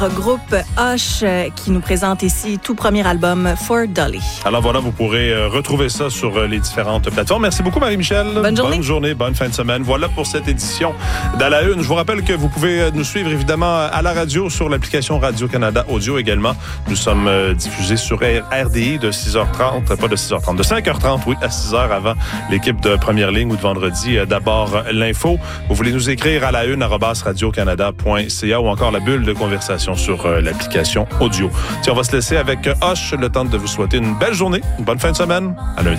Groupe Hush qui nous présente ici tout premier album For Dolly. Alors voilà, vous pourrez retrouver ça sur les différentes plateformes. Merci beaucoup Marie-Michel. Bonne journée. Bonne journée, bonne fin de semaine. Voilà pour cette édition d'À la Une. Je vous rappelle que vous pouvez nous suivre évidemment à la radio sur l'application Radio-Canada Audio également. Nous sommes diffusés sur RDI de 6h30, pas de 6h30, de 5h30, oui, à 6h avant l'équipe de Première Ligne ou de vendredi. D'abord l'info. Vous voulez nous écrire à la une @radiocanada.ca ou encore la bulle de conversation sur l'application audio. Tiens, on va se laisser avec Hush, le temps de vous souhaiter une belle journée, une bonne fin de semaine. À lundi.